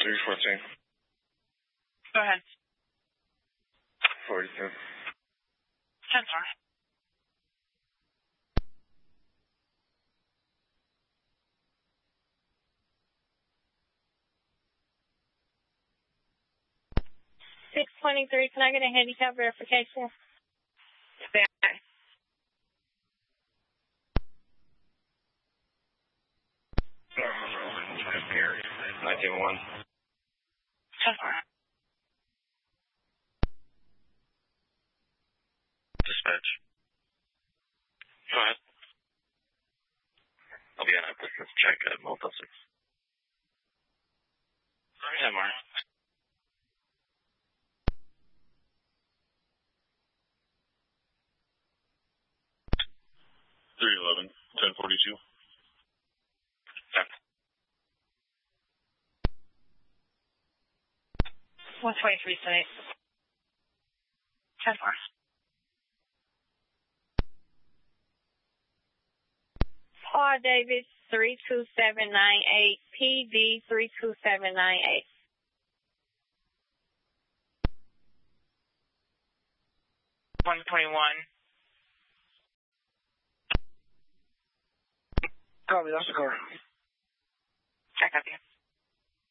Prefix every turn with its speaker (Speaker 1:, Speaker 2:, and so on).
Speaker 1: 314.
Speaker 2: Go ahead.
Speaker 1: 42.
Speaker 2: 10-4.
Speaker 3: 623, can I get a handicap verification?
Speaker 2: Stay on.
Speaker 1: 19-1.
Speaker 2: 10-4.
Speaker 1: Dispatch. Go ahead. I'll be on a business check at Motel 6. 10 more. 311, 1042.
Speaker 2: 123 tonight. 10-4.
Speaker 3: Paul Davis, 32798, PD 32798.
Speaker 2: 121.
Speaker 4: Copy, that's the car.
Speaker 2: I copy.